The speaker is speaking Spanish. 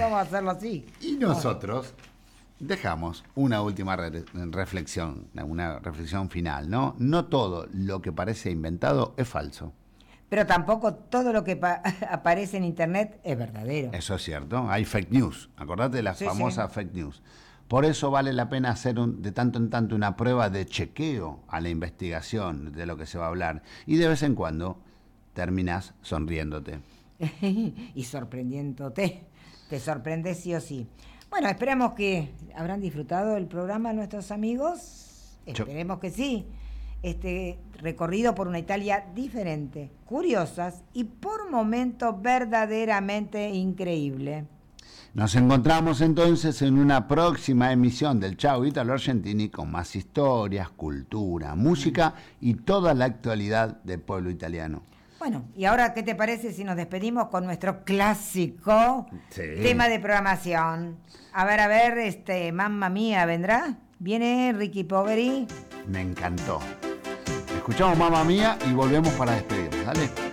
vamos a hacerlo así. Y nosotros dejamos una última reflexión, una reflexión final, ¿no? No todo lo que parece inventado es falso. Pero tampoco todo lo que aparece en internet es verdadero. Eso es cierto, hay fake news, acordate de las famosas fake news. Por eso vale la pena hacer de tanto en tanto una prueba de chequeo a la investigación de lo que se va a hablar. Y de vez en cuando terminás sonriéndote. Y sorprendiéndote. Te sorprende sí o sí. Bueno, esperamos que habrán disfrutado el programa nuestros amigos. Esperemos que sí. Este recorrido por una Italia diferente, curiosas y por momentos verdaderamente increíble. Nos encontramos entonces en una próxima emisión del Ciao Italo Argentini con más historias, cultura, música y toda la actualidad del pueblo italiano. Bueno, y ahora, ¿qué te parece si nos despedimos con nuestro clásico tema de programación? A ver, Mamma Mía, ¿vendrá? ¿Viene Ricky Poveri? Me encantó. Escuchamos Mamma Mía y volvemos para despedirnos. Dale.